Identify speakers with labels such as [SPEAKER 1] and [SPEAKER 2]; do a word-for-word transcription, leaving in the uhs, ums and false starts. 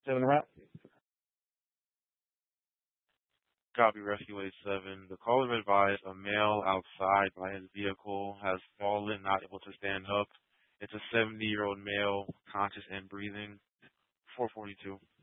[SPEAKER 1] Seven and a half.
[SPEAKER 2] Copy Rescue eight seven. The caller advised a male outside by his vehicle has fallen, not able to stand up. It's a seventy-year-old male, conscious and breathing. four forty-two.